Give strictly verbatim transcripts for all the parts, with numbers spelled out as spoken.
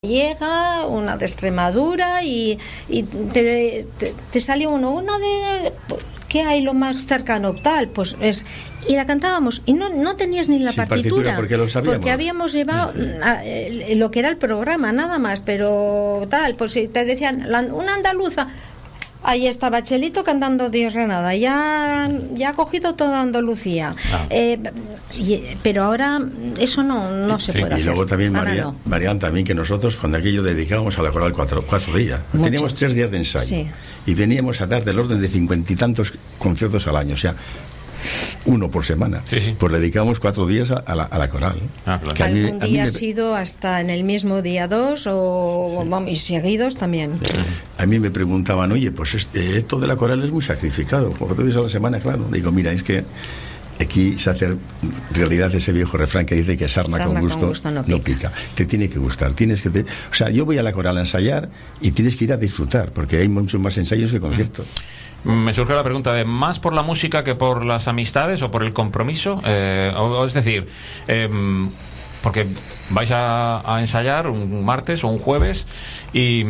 Llega una de Extremadura y, y te, te, te sale uno, una de... ¿Qué hay lo más cercano? Tal, pues es... Y la cantábamos y no, no tenías ni la Sin partitura, partitura porque lo sabíamos. Porque habíamos llevado a, eh, lo que era el programa, nada más, pero tal, pues si te decían, la, una andaluza... Ahí estaba Chelito cantando Dios Granada, ya, ya ha cogido toda Andalucía. Ah. Eh, y, pero ahora eso no, no se sí, puede y hacer. Y luego también, María, no. Marian, también que nosotros, cuando aquello dedicábamos a la coral cuatro, cuatro días, Mucho. teníamos tres días de ensayo. Sí. Y veníamos a dar del orden de cincuenta y tantos conciertos al año, o sea, uno por semana. Sí, sí. Pues le dedicamos cuatro días a, a, la, a la coral. Ah, claro. Que algún mí, día ha me... sido hasta en el mismo día dos o sí. vamos, y seguidos también. A mí me preguntaban, oye, pues este, esto de la coral es muy sacrificado, cuatro días a la semana, claro. Digo, mira, es que aquí se hace realidad ese viejo refrán que dice que sarna, sarna con, gusto con gusto no pica. no pica. Te tiene que gustar, tienes que te... o sea, yo voy a la coral a ensayar y tienes que ir a disfrutar, porque hay muchos más ensayos que conciertos. Me surge la pregunta de ¿más por la música que por las amistades o por el compromiso? Eh, o, o es decir, eh, porque vais a, a ensayar un martes o un jueves y...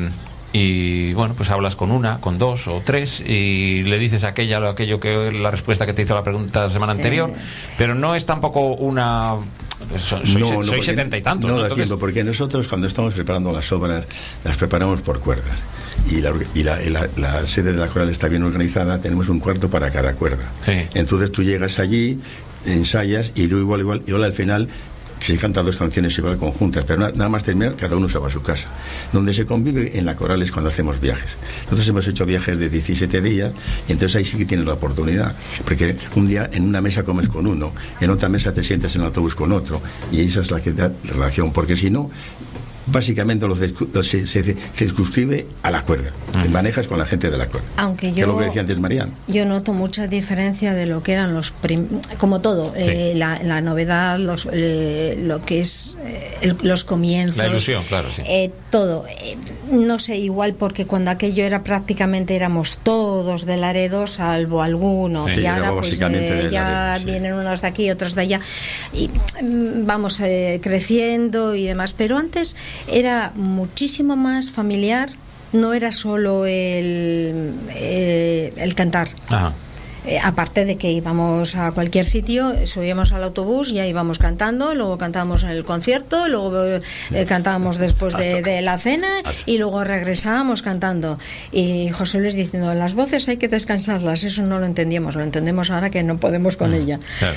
y bueno, pues hablas con una, con dos o tres y le dices aquella o aquello que la respuesta que te hizo la pregunta la semana sí. anterior, pero no es tampoco una... So, soy, no, no, soy setenta y tantos. No, ¿no? da Entonces... tiempo, porque nosotros cuando estamos preparando las obras las preparamos por cuerdas y la, y la, y la, la sede de la coral está bien organizada, tenemos un cuarto para cada cuerda. Sí. Entonces tú llegas allí, ensayas y luego igual, igual, igual al final se cantan dos canciones igual conjuntas, pero nada más terminar, cada uno se va a su casa. Donde se convive en la coral es cuando hacemos viajes. Nosotros hemos hecho viajes de diecisiete días y entonces ahí sí que tienes la oportunidad, porque un día en una mesa comes con uno, en otra mesa te sientas en el autobús con otro, y esa es la que da relación, porque si no, básicamente lo se, se, se circunscribe a la cuerda. Te manejas con la gente de la cuerda. Aunque yo, que es lo que decía antes Marian. Yo noto mucha diferencia de lo que eran los prim, como todo, sí. eh, la, la novedad, los, eh, lo que es eh, el, los comienzos, la ilusión, claro, sí. eh, todo. Eh, no sé, igual porque cuando aquello era prácticamente éramos todos de Laredo, salvo alguno, sí, y ahora pues eh, ya Laredo, sí. vienen unos de aquí, otros de allá, y vamos eh, creciendo y demás. Pero antes era muchísimo más familiar, no era solo el, eh, el cantar. Ajá. Eh, aparte de que íbamos a cualquier sitio, subíamos al autobús, ya íbamos cantando, luego cantábamos en el concierto, luego eh, cantábamos después de, de la cena y luego regresábamos cantando. Y José Luis diciendo, las voces hay que descansarlas, eso no lo entendíamos, lo entendemos ahora que no podemos con uh, ella. Claro.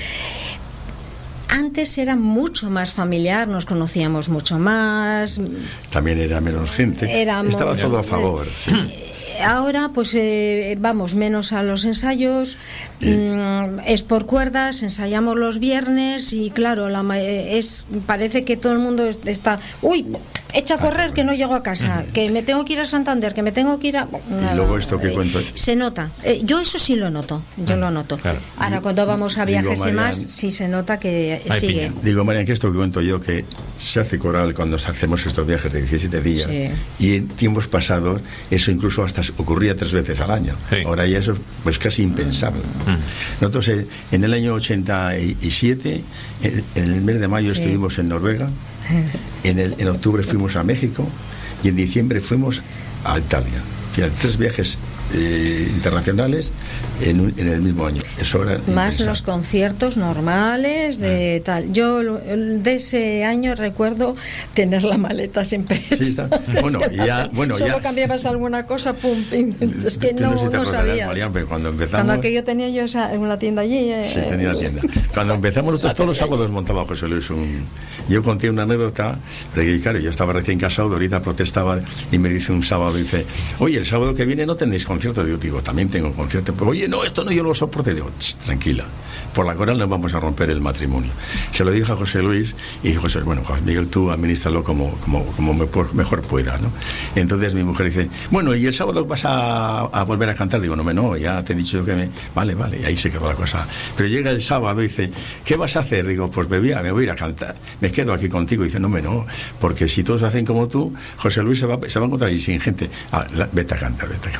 Antes era mucho más familiar, nos conocíamos mucho más. También era menos gente. Éramos, Estaba todo a favor. Sí. Ahora pues eh, vamos menos a los ensayos, mmm, es por cuerdas, ensayamos los viernes y claro, la, es parece que todo el mundo está, uy, echa a correr que no llego a casa, que me tengo que ir a Santander, que me tengo que ir a... Nada, y luego esto que eh, cuento... Se nota, eh, yo eso sí lo noto, yo lo noto. Claro. Ahora cuando vamos a viajes Digo, Marian, y más, sí se nota que sigue. Piña. Digo, Marian, que esto que cuento yo, que se hace coral cuando hacemos estos viajes de diecisiete días, sí. y en tiempos pasados eso incluso hasta ocurría tres veces al año. Sí. Ahora ya eso es pues casi impensable. Mm. Nosotros eh, en el año ochenta y siete, en, en el mes de mayo sí. estuvimos en Noruega, en, el, en octubre fuimos a México y en diciembre fuimos a Italia. O sea, tres viajes eh, internacionales en, un, en el mismo año. Eso era más impensable. Los conciertos normales de ah. tal. Yo de ese año recuerdo tener la maleta siempre hecha. Sí, está. Bueno, ya, bueno, solo ya. cambiabas alguna cosa, pum, pim. Es que no, no, si no sabía. Cuando empezamos. Cuando aquello tenía yo esa, en una tienda allí. Eh, sí, tenía la tienda. Cuando empezamos nosotros todos los sábados montaba José Luis un. Yo conté una anécdota, porque claro, yo estaba recién casado, ahorita protestaba y me dice un sábado, dice, oye, el sábado que viene no tenéis concierto. Yo digo, también tengo concierto. Pero, oye, no, esto no, yo lo soporto. Digo, tranquila, por la coral no vamos a romper el matrimonio. Se lo dije a José Luis y dijo, José, bueno, Juan Miguel, tú administralo como, como, como mejor puedas, ¿no? Entonces mi mujer dice, bueno, ¿y el sábado vas a, a volver a cantar? Digo, no, me no, ya te he dicho que me... Vale, vale, y ahí se quedó la cosa. Pero llega el sábado y dice, ¿qué vas a hacer? Digo, pues me voy a, me voy a ir a cantar. Me quedo aquí contigo. Y dice, no, me no, porque si todos hacen como tú, José Luis se va, se va a encontrar ahí sin gente. Ah, la, vete a cantar, vete a cantar.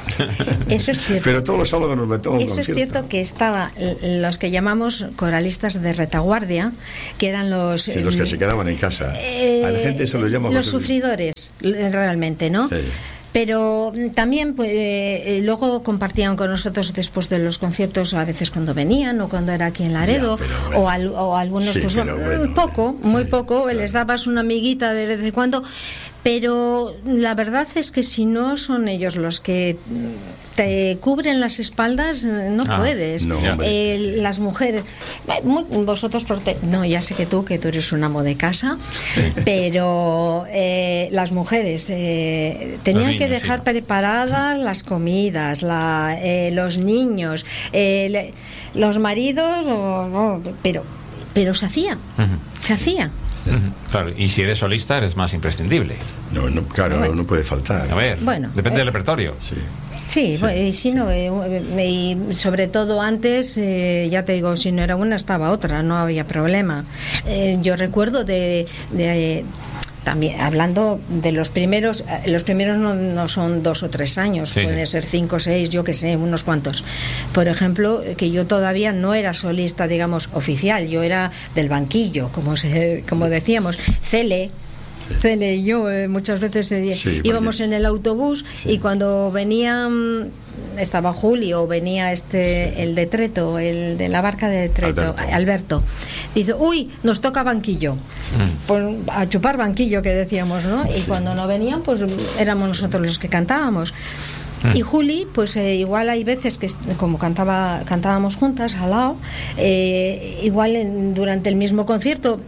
Eso es cierto. Pero todos los sábados nos metemos Eso es cierto que estaba los que llamamos coralistas de retaguardia, que eran los... Sí, los que se quedaban en casa. Eh, a la gente se los llama... Los sufridores, realmente, ¿no? Sí. Pero también pues, eh, luego compartían con nosotros después de los conciertos, a veces cuando venían o cuando era aquí en Laredo, ya, bueno. o, al, o algunos, sí, pues bueno, poco, muy sí, poco, claro. Les dabas una amiguita de vez en cuando. Pero la verdad es que si no son ellos los que te cubren las espaldas, no ah, puedes. No, eh, las mujeres, vosotros, no, ya sé que tú, que tú eres un amo de casa, pero eh, las mujeres eh, tenían niños, que dejar sí. preparadas las comidas, la, eh, los niños, eh, le, los maridos, oh, oh, pero, pero se hacía, uh-huh. se hacía. Uh-huh. Claro, y si eres solista eres más imprescindible. No, no claro, bueno. no puede faltar. A ver, bueno, depende eh, del repertorio. Sí. Sí, sí, bueno, y si no, eh, y sobre todo antes, eh, ya te digo, si no era una estaba otra, no había problema. Eh, yo recuerdo de, de también hablando de los primeros, los primeros no, no son dos o tres años, sí, puede sí. ser cinco, seis, yo que sé, unos cuantos. Por ejemplo, que yo todavía no era solista, digamos, oficial, yo era del banquillo, como se, como decíamos, Cele. Cele y yo eh, muchas veces eh, sí, íbamos en el autobús sí. y cuando venían, estaba Julio, venía este sí. el de Treto, el de la barca de Treto, Alberto, Alberto. Dice, uy, nos toca banquillo, mm. pues, a chupar banquillo, que decíamos, ¿no? Y sí. cuando no venían, pues éramos nosotros los que cantábamos. Y Juli, pues eh, igual hay veces que como cantaba cantábamos juntas al lado, eh, igual en, durante el mismo concierto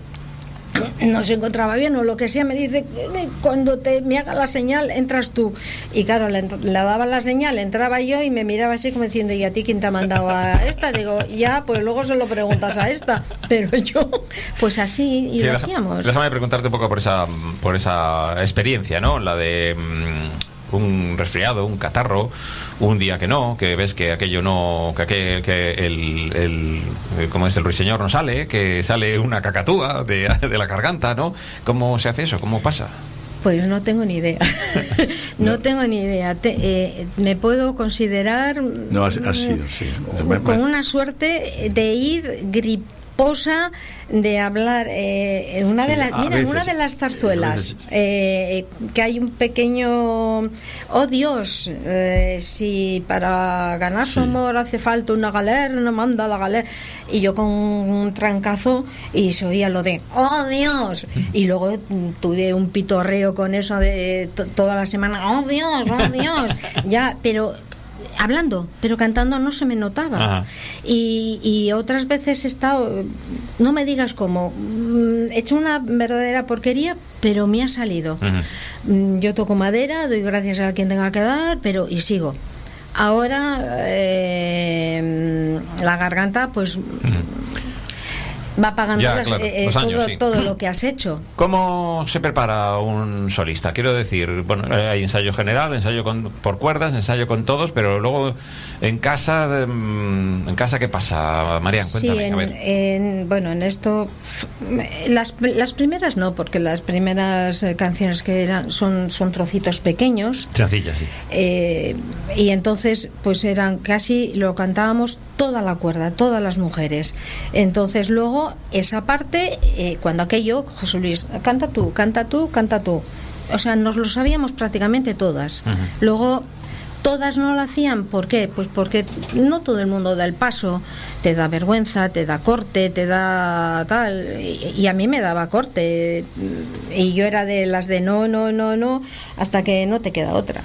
no se encontraba bien o lo que sea, me dice, cuando te me haga la señal entras tú, y claro, le, le daba la señal, entraba yo y me miraba así como diciendo, ¿y a ti quién te ha mandado a esta? Digo, ya, pues luego se lo preguntas a esta, pero yo pues así y sí, lo hacíamos. Déjame preguntarte un poco por esa por esa experiencia, ¿no? La de mmm, un resfriado, un catarro, un día que no, que ves que aquello no, que, aquel, que el, el, como es el ruiseñor no sale, que sale una cacatúa de, de la garganta, ¿no? ¿Cómo se hace eso? ¿Cómo pasa? Pues no tengo ni idea. no, no tengo ni idea. Te, eh, me puedo considerar no, ha, ha sido, sí. con una suerte de ir griposa, de hablar eh, una sí, de las mira veces, una de las zarzuelas eh, que hay un pequeño oh Dios, eh, si para ganar sí. su amor hace falta una galerna, manda la galerna, y yo con un trancazo y se oía lo de oh Dios, y luego tuve un pitorreo con eso de t- toda la semana, oh Dios, oh Dios, ya, pero hablando, pero cantando no se me notaba. Y, y otras veces he estado, no me digas cómo, he hecho una verdadera porquería, pero me ha salido. Uh-huh. Yo toco madera, doy gracias a quien tenga que dar, pero y sigo. Ahora eh, la garganta pues uh-huh. va pagando ya, las, claro, eh, los años, todo, sí. todo lo que has hecho. ¿Cómo se prepara un solista? Quiero decir, bueno, hay ensayo general, ensayo con, por cuerdas, ensayo con todos, pero luego en casa, ¿en casa qué pasa, Marian? Cuéntame, sí, en, a ver. En, bueno, en esto, las, las primeras no, porque las primeras canciones que eran son, son trocitos pequeños. Sencillas, sí. Eh, y entonces, pues eran casi, lo cantábamos toda la cuerda, todas las mujeres. Entonces luego esa parte, eh, cuando aquello, José Luis, canta tú, canta tú, canta tú, o sea, nos lo sabíamos prácticamente todas. Uh-huh. Luego todas no lo hacían, ¿por qué? Pues porque no todo el mundo da el paso, te da vergüenza, te da corte, te da tal, y, y a mí me daba corte, y yo era de las de no, no, no, no, hasta que no te queda otra.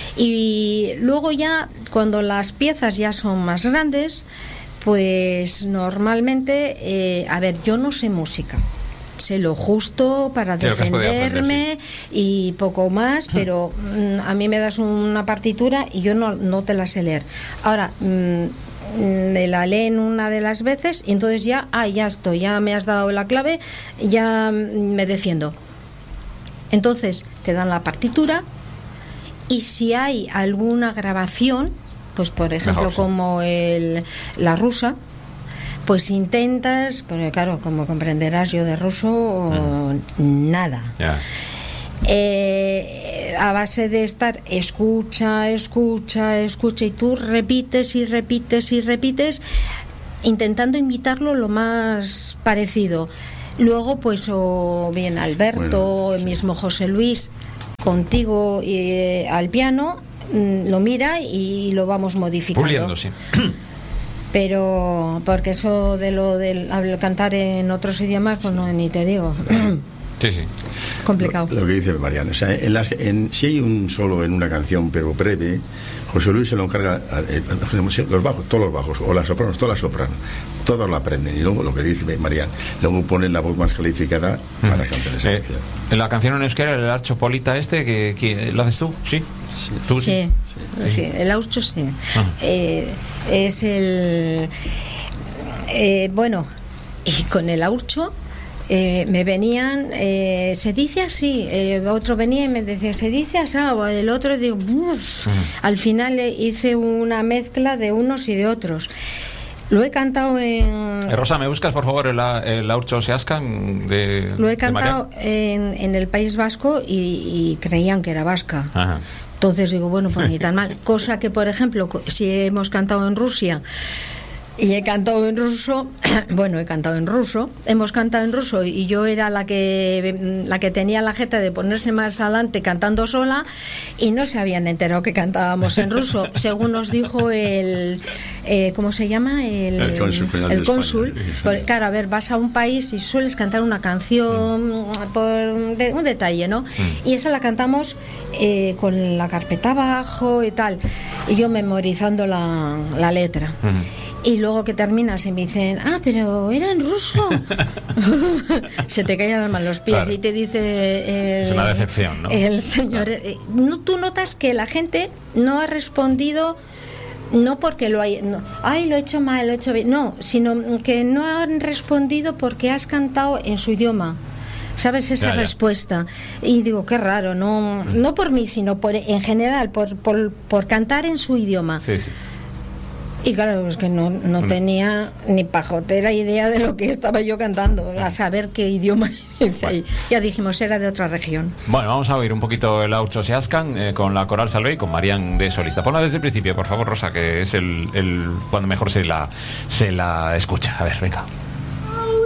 Y luego ya, cuando las piezas ya son más grandes, pues normalmente, eh, a ver, yo no sé música, sé lo justo para sí, defenderme aprender, sí. y poco más, pero mm, a mí me das una partitura y yo no, no te la sé leer. Ahora, mm, me la leen una de las veces y entonces ya, ah, ya estoy, ya me has dado la clave, ya me defiendo. Entonces te dan la partitura y si hay alguna grabación, pues por ejemplo Mejor, sí. como el, la rusa, pues intentas, porque claro, como comprenderás, yo de ruso mm. nada. Yeah. Eh, a base de estar escucha, escucha, escucha, y tú repites y repites y repites, intentando imitarlo lo más parecido. Luego, pues, o bien Alberto, bueno, el mismo José Luis, contigo eh, al piano, lo mira y lo vamos modificando. Puliendo, sí. Pero porque eso de lo del cantar en otros idiomas, pues no, ni te digo. Sí, sí. Complicado. Lo, lo que dice Mariano, o sea, en las, en, si hay un solo en una canción, pero breve, José Luis se lo encarga a, a, a, los bajos, todos los bajos, o las sopranos, todas las sopranos, todos la aprenden. Y luego lo que dice Mariano, luego ponen la voz más calificada para mm. cantar esa eh, canción. En la canción en euskera, el archopolita este, que, que ¿lo haces tú? Sí. Sí. ¿Tú? Sí. Sí. Sí. El aucho sí. Ah. Eh, es el. Eh, bueno, y con el aucho. Eh, me venían, eh, se dice así, eh, otro venía y me decía, se dice así, o el otro, digo, uff. Uh-huh. Al final eh, hice una mezcla de unos y de otros. Lo he cantado en... Eh, Rosa, ¿me buscas por favor el, el Aurcho Seascan de Lo he cantado en, en el País Vasco y, y creían que era vasca. Ajá. Entonces digo, bueno, pues ni tan mal. Cosa que, por ejemplo, si hemos cantado en Rusia y he cantado en ruso, bueno, he cantado en ruso, hemos cantado en ruso y yo era la que la que tenía la jeta de ponerse más adelante cantando sola y no se habían enterado que cantábamos en ruso, según nos dijo el, eh, ¿cómo se llama? El, el cónsul. El cónsul. Por, claro, a ver, vas a un país y sueles cantar una canción mm. por de, un detalle, ¿no? Mm. Y esa la cantamos eh, con la carpeta abajo y tal, y yo memorizando la, la letra. Mm. Y luego que terminas y me dicen, ah, pero era en ruso. Se te caen las manos los pies, claro. Y te dice el, es una decepción, ¿no? El señor, claro. eh, no, tú notas que la gente no ha respondido, no porque lo hay, no, ay, lo he hecho mal, lo he hecho bien, no, sino que no han respondido porque has cantado en su idioma. ¿Sabes? Esa ya, ya. respuesta. Y digo, qué raro, no, mm. no por mí, sino por en general, por, por, por cantar en su idioma. Sí, sí. Y claro, es que no, no tenía ni pajotera idea de lo que estaba yo cantando, a saber qué idioma. Bueno. Ya dijimos, era de otra región. Bueno, vamos a oír un poquito el Aurcho Seascan eh, con la Coral Salvé y con Marian de solista. Ponla desde el principio, por favor, Rosa, que es el, el cuando mejor se la, se la escucha. A ver, venga.